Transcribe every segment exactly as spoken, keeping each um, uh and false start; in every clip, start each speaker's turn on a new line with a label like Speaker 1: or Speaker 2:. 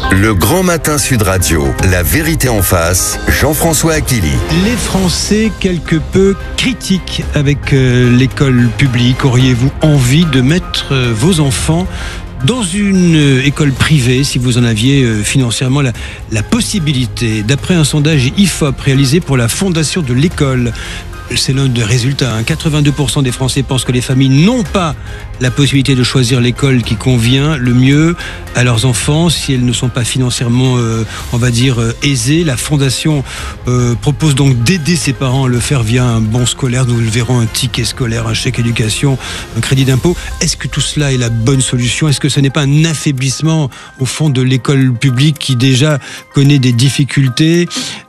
Speaker 1: Le Grand Matin Sud Radio, la vérité en face, Jean-François Achilly.
Speaker 2: Les Français quelque peu critiques avec euh, l'école publique. Auriez-vous envie de mettre euh, vos enfants dans une euh, école privée si vous en aviez euh, financièrement la, la possibilité? D'après un sondage I F O P réalisé pour la Fondation de l'école, c'est l'un des résultats. Hein. quatre-vingt-deux pour cent des Français pensent que les familles n'ont pas la possibilité de choisir l'école qui convient le mieux à leurs enfants si elles ne sont pas financièrement, euh, on va dire, euh, aisées. La Fondation euh, propose donc d'aider ses parents à le faire via un bon scolaire. Nous le verrons, un ticket scolaire, un chèque éducation, un crédit d'impôt. Est-ce que tout cela est la bonne solution? Est-ce que ce n'est pas un affaiblissement au fond de l'école publique qui déjà connaît des difficultés?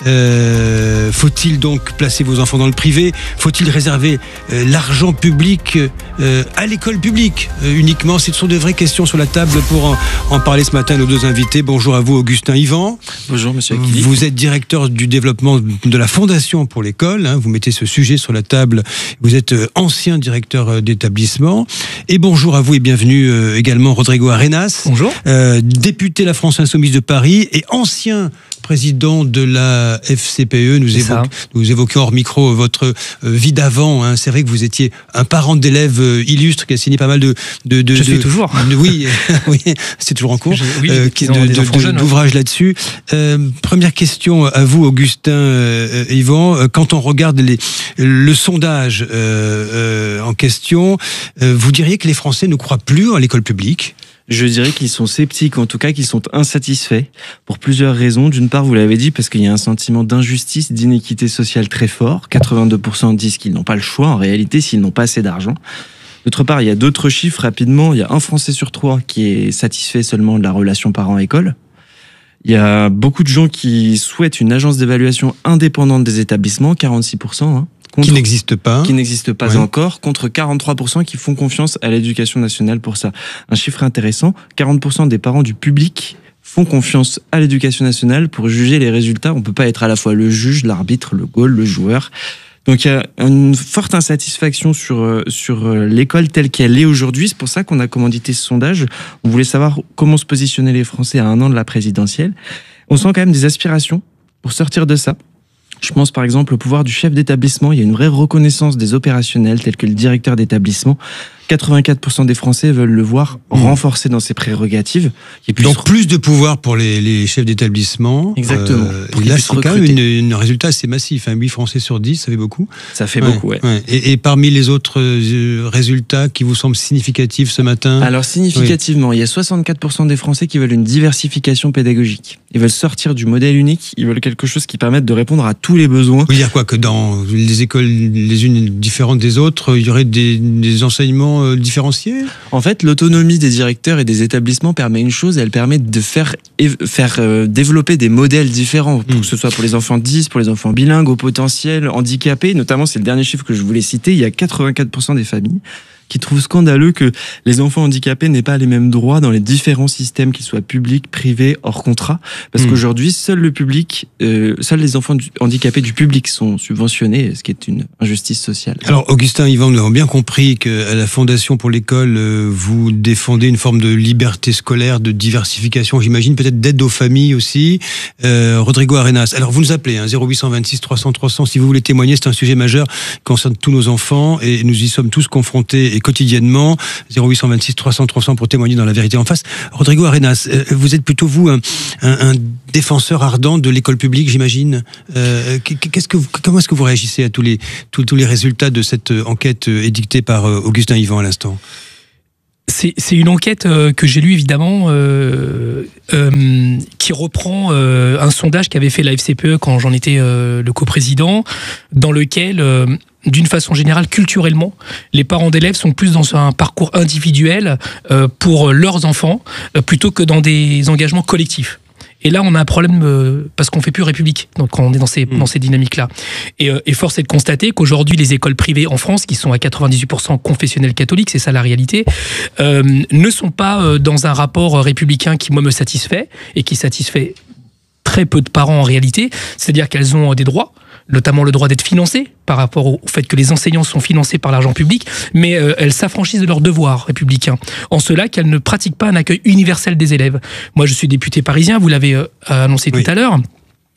Speaker 2: euh, Faut-il donc placer vos enfants dans le privé? Faut-il réserver euh, l'argent public euh, à l'école publique euh, uniquement? Ce sont de vraies questions sur la table pour en, en parler ce matin. Nos deux invités. Bonjour à vous, Augustin Yvan.
Speaker 3: Bonjour, monsieur Achilly.
Speaker 2: Vous êtes directeur du développement de la Fondation pour l'école. Hein, vous mettez ce sujet sur la table. Vous êtes euh, ancien directeur euh, d'établissement. Et bonjour à vous et bienvenue euh, également Rodrigo Arenas.
Speaker 4: Bonjour.
Speaker 2: Euh, député La France Insoumise de Paris et ancien président de la F C P E. Nous, évoque, nous évoquions hors micro votre euh, vie d'avant. Hein. C'est vrai que vous étiez un parent d'élèves euh, illustre qui a signé pas mal de... de, de
Speaker 4: Je
Speaker 2: de,
Speaker 4: suis toujours.
Speaker 2: De, oui, oui c'est toujours en cours.
Speaker 4: Je, oui,
Speaker 2: euh,
Speaker 4: qui,
Speaker 2: de, de, de, d'ouvrages
Speaker 4: hein.
Speaker 2: là-dessus. Euh, première question à vous, Augustin euh, Yvan. Quand on regarde les, le sondage euh, euh, en question, euh, vous diriez que les Français ne croient plus à l'école publique?
Speaker 3: Je dirais qu'ils sont sceptiques, en tout cas qu'ils sont insatisfaits, pour plusieurs raisons. D'une part, vous l'avez dit, parce qu'il y a un sentiment d'injustice, d'inéquité sociale très fort. quatre-vingt-deux pour cent disent qu'ils n'ont pas le choix, en réalité, s'ils n'ont pas assez d'argent. D'autre part, il y a d'autres chiffres, rapidement. Il y a un Français sur trois qui est satisfait seulement de la relation parent-école. Il y a beaucoup de gens qui souhaitent une agence d'évaluation indépendante des établissements, quarante-six pour cent, hein.
Speaker 2: Contre, qui n'existe pas.
Speaker 3: Qui n'existe pas
Speaker 2: ouais.
Speaker 3: encore, contre quarante-trois pour cent qui font confiance à l'éducation nationale pour ça. Un chiffre intéressant, quarante pour cent des parents du public font confiance à l'éducation nationale pour juger les résultats. On peut pas être à la fois le juge, l'arbitre, le goal, le joueur. Donc il y a une forte insatisfaction sur, sur l'école telle qu'elle est aujourd'hui. C'est pour ça qu'on a commandité ce sondage. On voulait savoir comment se positionner les Français à un an de la présidentielle. On sent quand même des aspirations pour sortir de ça. Je pense par exemple au pouvoir du chef d'établissement. Il y a une vraie reconnaissance des opérationnels tels que le directeur d'établissement. quatre-vingt-quatre pour cent des Français veulent le voir mmh. renforcé dans ses prérogatives.
Speaker 2: Donc plus de pouvoir pour les, les chefs d'établissement.
Speaker 3: Exactement.
Speaker 2: Euh, et là, c'est quand même un résultat assez massif. Hein. huit Français sur dix, ça fait beaucoup.
Speaker 3: Ça fait
Speaker 2: ouais,
Speaker 3: beaucoup, ouais.
Speaker 2: ouais. Et, et parmi les autres euh, résultats qui vous semblent significatifs ce matin?
Speaker 3: Alors significativement, oui. Il y a soixante-quatre pour cent des Français qui veulent une diversification pédagogique. Ils veulent sortir du modèle unique. Ils veulent quelque chose qui permette de répondre à tous les besoins.
Speaker 2: Vous dire quoi? Que dans les écoles les unes différentes des autres, il y aurait des, des enseignements différenciés?
Speaker 3: En fait, l'autonomie des directeurs et des établissements permet une chose, elle permet de faire, faire euh, développer des modèles différents, pour mmh. que ce soit pour les enfants dys, pour les enfants bilingues, au potentiel, handicapés. Notamment, c'est le dernier chiffre que je voulais citer, il y a quatre-vingt-quatre pour cent des familles qui trouvent scandaleux que les enfants handicapés n'aient pas les mêmes droits dans les différents systèmes, qu'ils soient publics, privés, hors contrat. Parce mmh. qu'aujourd'hui, seul le public, euh, seuls les enfants du, handicapés du public sont subventionnés, ce qui est une injustice sociale.
Speaker 2: Alors, Augustin Yvan, nous avons bien compris qu'à la Fondation pour l'école, euh, vous défendez une forme de liberté scolaire, de diversification, j'imagine, peut-être d'aide aux familles aussi. Euh, Rodrigo Arenas, alors vous nous appelez, hein, zéro huit cent vingt-six trois cents trois cents, si vous voulez témoigner, c'est un sujet majeur qui concerne tous nos enfants et nous y sommes tous confrontés et quotidiennement. Zéro huit cent vingt-six trois cents trois cents pour témoigner dans la vérité en face. Rodrigo Arenas, vous êtes plutôt vous un, un, un défenseur ardent de l'école publique, j'imagine. Euh, qu'est-ce que, comment est-ce que vous réagissez à tous les, tous, tous les résultats de cette enquête édictée par Augustin Yvan à l'instant?
Speaker 4: C'est, c'est une enquête euh, que j'ai lue évidemment, euh, euh, qui reprend euh, un sondage qu'avait fait la F C P E quand j'en étais euh, le coprésident, dans lequel euh, d'une façon générale, culturellement, les parents d'élèves sont plus dans un parcours individuel euh, pour leurs enfants, euh, plutôt que dans des engagements collectifs. Et là, on a un problème euh, parce qu'on fait plus République, donc quand on est dans ces, mmh. dans ces dynamiques-là. Et, euh, et force est de constater qu'aujourd'hui, les écoles privées en France, qui sont à quatre-vingt-dix-huit pour cent confessionnelles catholiques, c'est ça la réalité, euh, ne sont pas euh, dans un rapport républicain qui, moi, me satisfait et qui satisfait très peu de parents en réalité. C'est-à-dire qu'elles ont des droits, notamment le droit d'être financé par rapport au fait que les enseignants sont financés par l'argent public, mais euh, elles s'affranchissent de leurs devoirs républicains, en cela qu'elles ne pratiquent pas un accueil universel des élèves. Moi, je suis député parisien, vous l'avez euh, annoncé oui. tout à l'heure.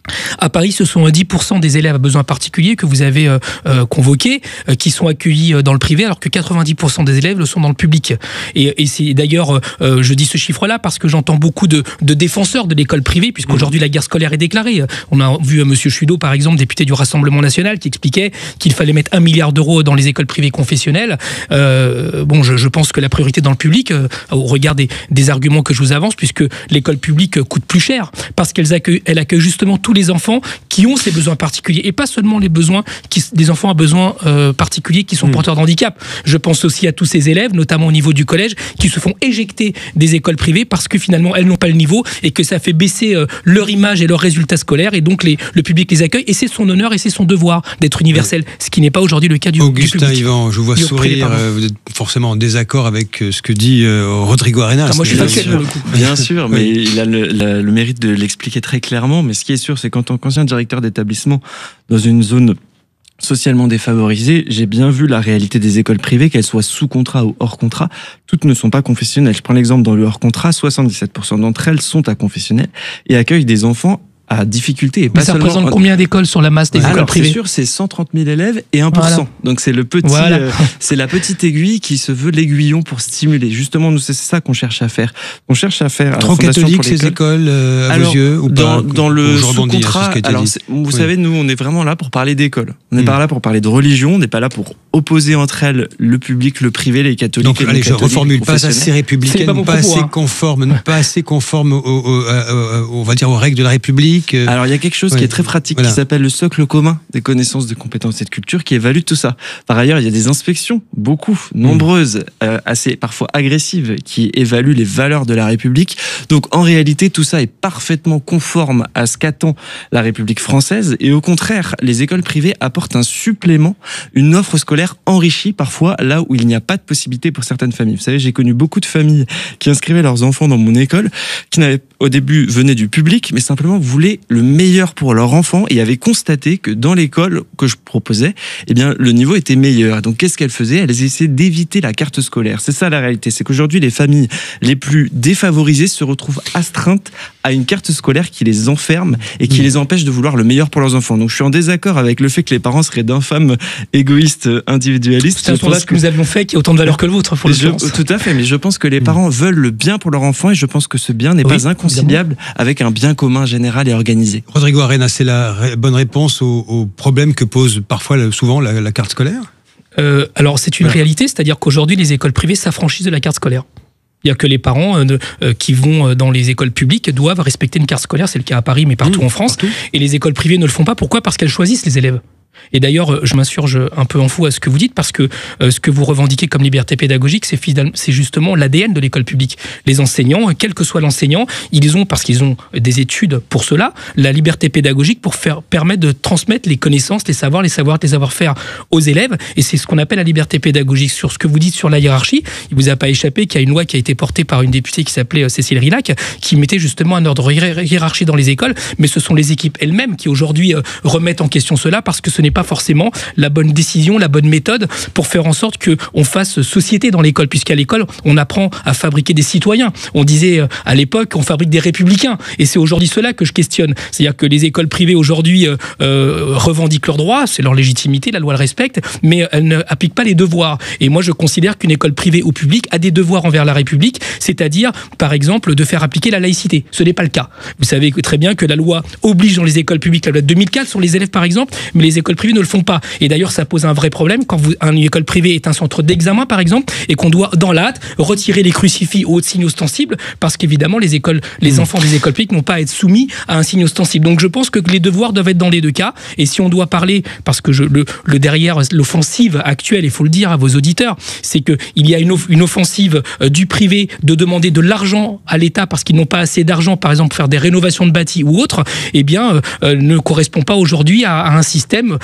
Speaker 4: À Paris, ce sont dix pour cent des élèves à besoins particuliers que vous avez euh, euh, convoqués, euh, qui sont accueillis euh, dans le privé, alors que quatre-vingt-dix pour cent des élèves le sont dans le public. Et, et c'est d'ailleurs, euh, je dis ce chiffre-là parce que j'entends beaucoup de, de défenseurs de l'école privée, puisqu'aujourd'hui la guerre scolaire est déclarée. On a vu euh, Monsieur Chudeau, par exemple, député du Rassemblement National, qui expliquait qu'il fallait mettre un milliard d'euros dans les écoles privées confessionnelles. Euh, bon, je, je pense que la priorité dans le public, euh, au regard des, des arguments que je vous avance, puisque l'école publique coûte plus cher, parce qu'elle accueille, elle accueille justement tous les enfants qui ont ces besoins particuliers et pas seulement les besoins qui, des enfants à besoins euh, particuliers qui sont mmh. porteurs de handicap. Je pense aussi à tous ces élèves, notamment au niveau du collège, qui se font éjecter des écoles privées parce que finalement elles n'ont pas le niveau et que ça fait baisser euh, leur image et leurs résultats scolaires, et donc les, le public les accueille et c'est son honneur et c'est son devoir d'être universel, mmh. ce qui n'est pas aujourd'hui le cas du,
Speaker 2: Augustin
Speaker 4: du public.
Speaker 2: Yvan, je vous vois du sourire, euh, vous êtes forcément en désaccord avec ce que dit euh, Rodrigo Arenas.
Speaker 4: Ah, moi je suis factuel pour le coup.
Speaker 3: Bien sûr, mais oui. il a le, la, le mérite de l'expliquer très clairement, mais ce qui est sûr, c'est qu'en tant qu'ancien directeur d'établissement dans une zone socialement défavorisée, j'ai bien vu la réalité des écoles privées, qu'elles soient sous contrat ou hors contrat. Toutes ne sont pas confessionnelles. Je prends l'exemple dans le hors contrat, soixante-dix-sept pour cent d'entre elles sont à confessionnel et accueillent des enfants à difficulté. Et pas
Speaker 4: Mais ça
Speaker 3: seulement...
Speaker 4: représente combien d'écoles sur la masse des
Speaker 3: Alors,
Speaker 4: écoles privées?
Speaker 3: C'est sûr, c'est cent trente mille élèves et un pour cent. Voilà. Donc c'est le petit, voilà. euh, c'est la petite aiguille qui se veut l'aiguillon pour stimuler. Justement, nous c'est ça qu'on cherche à faire. On cherche à faire.
Speaker 2: Trop catholiques ces écoles euh, à
Speaker 3: alors,
Speaker 2: vos yeux ou
Speaker 3: dans,
Speaker 2: pas?
Speaker 3: Dans le sous-contrat. Alors vous oui. savez, nous on est vraiment là pour parler d'école. On n'est mmh. pas là pour parler de religion. On n'est pas là pour opposer entre elles le public, le privé, les catholiques.
Speaker 2: Donc
Speaker 3: et
Speaker 2: allez, je reformule, pas assez républicaine, pas, pas assez
Speaker 4: hein.
Speaker 2: conforme, pas assez conforme, au, au, au, au, on va dire aux règles de la République.
Speaker 3: Alors il y a quelque chose ouais. qui est très pratique, voilà. qui s'appelle le socle commun des connaissances, de compétences et de culture, qui évalue tout ça. Par ailleurs, il y a des inspections, beaucoup, nombreuses, mmh. euh, assez parfois agressives, qui évaluent les valeurs de la République. Donc en réalité, tout ça est parfaitement conforme à ce qu'attend la République française. Et au contraire, les écoles privées apportent un supplément, une offre scolaire enrichie parfois là où il n'y a pas de possibilité pour certaines familles. Vous savez, j'ai connu beaucoup de familles qui inscrivaient leurs enfants dans mon école, qui n'avaient au début venaient du public, mais simplement voulaient le meilleur pour leurs enfants et avaient constaté que dans l'école que je proposais, eh bien, le niveau était meilleur. Donc, qu'est-ce qu'elles faisaient? Elles essayaient d'éviter la carte scolaire. C'est ça la réalité. C'est qu'aujourd'hui, les familles les plus défavorisées se retrouvent astreintes à une carte scolaire qui les enferme et qui mmh. les empêche de vouloir le meilleur pour leurs enfants. Donc, je suis en désaccord avec le fait que les parents seraient d'infâmes égoïstes, individualistes.
Speaker 4: C'est un sondage que nous avions fait qui a autant de valeur que le vôtre, pour le
Speaker 3: je, Tout à fait, mais je pense que les parents mmh. veulent le bien pour leur enfant et je pense que ce bien n'est oui, pas inconciliable évidemment. Avec un bien commun général et organisé.
Speaker 2: Rodrigo Arenas, c'est la ré- bonne réponse au, au problème que pose parfois, souvent, la, la carte scolaire?
Speaker 4: euh, Alors, c'est une voilà. réalité, c'est-à-dire qu'aujourd'hui, les écoles privées s'affranchissent de la carte scolaire. Il y a que les parents euh, de, euh, qui vont dans les écoles publiques doivent respecter une carte scolaire, c'est le cas à Paris, mais partout mmh, en France. Partout. Et les écoles privées ne le font pas. Pourquoi? Parce qu'elles choisissent les élèves. Et d'ailleurs, je m'insurge un peu en fou à ce que vous dites, parce que euh, ce que vous revendiquez comme liberté pédagogique, c'est, c'est justement l'A D N de l'école publique. Les enseignants, quel que soit l'enseignant, ils ont, parce qu'ils ont des études pour cela, la liberté pédagogique pour faire, permettre de transmettre les connaissances, les savoirs, les savoirs, les savoir-faire aux élèves. Et c'est ce qu'on appelle la liberté pédagogique. Sur ce que vous dites sur la hiérarchie, il vous a pas échappé qu'il y a une loi qui a été portée par une députée qui s'appelait Cécile Rilhac, qui mettait justement un ordre hiérarchie dans les écoles. Mais ce sont les équipes elles-mêmes qui aujourd'hui euh, remettent en question cela, parce que ce n'est pas forcément la bonne décision, la bonne méthode pour faire en sorte qu'on fasse société dans l'école, puisqu'à l'école, on apprend à fabriquer des citoyens. On disait à l'époque, on fabrique des républicains. Et c'est aujourd'hui cela que je questionne. C'est-à-dire que les écoles privées aujourd'hui euh, euh, revendiquent leurs droits, c'est leur légitimité, la loi le respecte, mais elles n'appliquent pas les devoirs. Et moi, je considère qu'une école privée ou publique a des devoirs envers la République, c'est-à-dire, par exemple, de faire appliquer la laïcité. Ce n'est pas le cas. Vous savez très bien que la loi oblige dans les écoles publiques, la loi de deux mille quatre sur les élèves, par exemple, mais les écoles privées ne le font pas. Et d'ailleurs, ça pose un vrai problème quand vous, une école privée est un centre d'examen, par exemple, et qu'on doit, dans la hâte, retirer les crucifix ou autres signes ostensibles, parce qu'évidemment, les écoles, les mmh. enfants des écoles publiques n'ont pas à être soumis à un signe ostensible. Donc, je pense que les devoirs doivent être dans les deux cas. Et si on doit parler, parce que je, le, le derrière, l'offensive actuelle, il faut le dire à vos auditeurs, c'est que il y a une, une offensive euh, du privé de demander de l'argent à l'État parce qu'ils n'ont pas assez d'argent, par exemple, pour faire des rénovations de bâtis ou autres, eh bien, euh, euh, ne correspond pas aujourd'hui à, à un système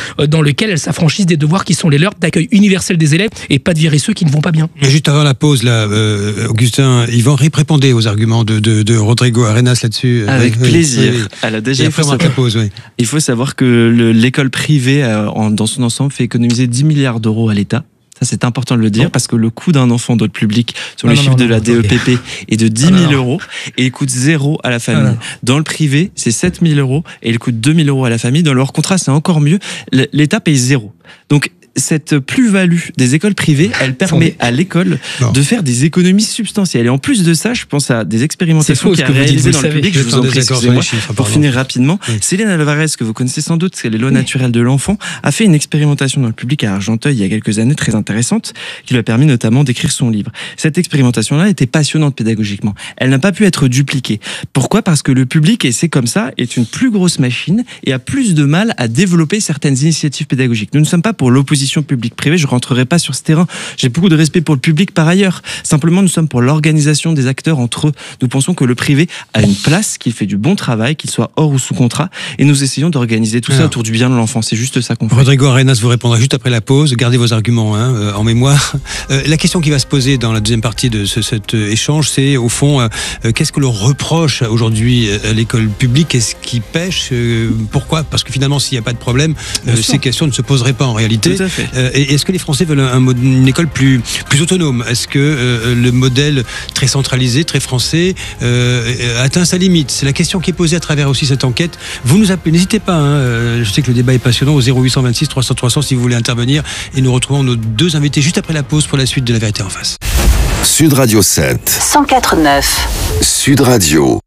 Speaker 4: euh, dans lequel elles s'affranchissent des devoirs qui sont les leurs d'accueil universel des élèves et pas de virer ceux qui ne vont pas bien.
Speaker 2: Mais juste avant la pause, là, euh, Augustin Yvan, répondez aux arguments de, de, de Rodrigo Arenas là-dessus.
Speaker 3: Avec
Speaker 2: oui,
Speaker 3: plaisir.
Speaker 2: Oui, oui.
Speaker 3: Alors déjà,
Speaker 2: Et
Speaker 3: il faut,
Speaker 2: après,
Speaker 3: savoir,
Speaker 2: la pause, oui.
Speaker 3: il faut savoir que le, l'école privée, euh, en, dans son ensemble, fait économiser dix milliards d'euros à l'État. Ça, c'est important de le dire, non. parce que le coût d'un enfant dans le public, sur non, les non, chiffres non, de la non, D E P P, okay. est de dix mille euros et il coûte zéro à la famille. Ah, dans le privé, c'est sept mille euros et il coûte deux mille euros à la famille. Dans leur contrat, c'est encore mieux. L'État paye zéro. Donc, cette plus-value des écoles privées, elle permet à l'école non. de faire des économies substantielles. Et en plus de ça, je pense à des expérimentations qui a réalisées dans le public. Je vous en prie, excusez-moi, pour finir rapidement. Oui. Céline Alvarez, que vous connaissez sans doute, c'est les lois oui. naturelles de l'enfant, a fait une expérimentation dans le public à Argenteuil il y a quelques années, très intéressante, qui lui a permis notamment d'écrire son livre. Cette expérimentation-là était passionnante pédagogiquement. Elle n'a pas pu être dupliquée. Pourquoi ? Parce que le public, et c'est comme ça, est une plus grosse machine et a plus de mal à développer certaines initiatives pédagogiques. Nous ne sommes pas pour l'opposition public-privé, je rentrerai pas sur ce terrain. J'ai beaucoup de respect pour le public par ailleurs. Simplement, nous sommes pour l'organisation des acteurs entre eux. Nous pensons que le privé a une place, qu'il fait du bon travail, qu'il soit hors ou sous contrat, et nous essayons d'organiser tout Alors, ça autour du bien de l'enfant. C'est juste ça qu'on fait.
Speaker 2: Rodrigo Arenas vous répondra juste après la pause. Gardez vos arguments hein, euh, en mémoire. Euh, la question qui va se poser dans la deuxième partie de ce, cet euh, échange, c'est au fond, euh, qu'est-ce que l'on reproche aujourd'hui à l'école publique ? Qu'est-ce qui pêche ? euh, Pourquoi ? Parce que finalement, s'il n'y a pas de problème, euh, ces questions ne se poseraient pas en réalité. Euh, et est-ce que les Français veulent un, un, une école plus, plus autonome ? Est-ce que euh, le modèle très centralisé, très français, euh, atteint sa limite ? C'est la question qui est posée à travers aussi cette enquête. Vous nous appelez, n'hésitez pas, hein, je sais que le débat est passionnant, au zéro huit cent vingt-six trois cents trois cents si vous voulez intervenir. Et nous retrouvons nos deux invités juste après la pause pour la suite de La Vérité en face.
Speaker 1: Sud Radio sept.
Speaker 5: cent quatre neuf.
Speaker 1: Sud Radio.